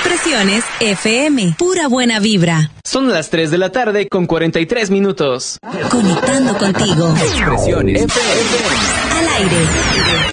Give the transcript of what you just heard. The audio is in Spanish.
Expresiones FM. Pura buena vibra. Son las 3 de la tarde con 43 minutos. Conectando contigo. Expresiones FM. Al aire.